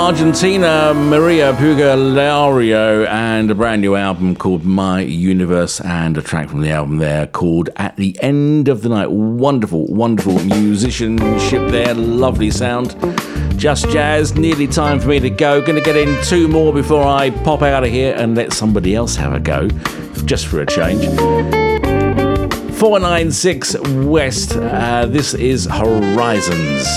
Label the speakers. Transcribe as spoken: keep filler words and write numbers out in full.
Speaker 1: Argentina, Maria Pugalario, and a brand new album called My Universe, and a track from the album there called At the End of the Night. Wonderful, wonderful musicianship there, lovely sound. Just Jazz, nearly time for me to go. Gonna get in two more before I pop out of here and let somebody else have a go, just for a change. four nine six West, uh, this is Horizons.